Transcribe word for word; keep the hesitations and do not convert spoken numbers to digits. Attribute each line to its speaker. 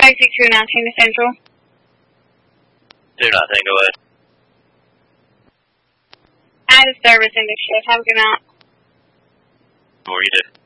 Speaker 1: five six two nineteen to Central.
Speaker 2: Do not Tango West.
Speaker 1: Out of service in the shift. Have a good night.
Speaker 2: What you do?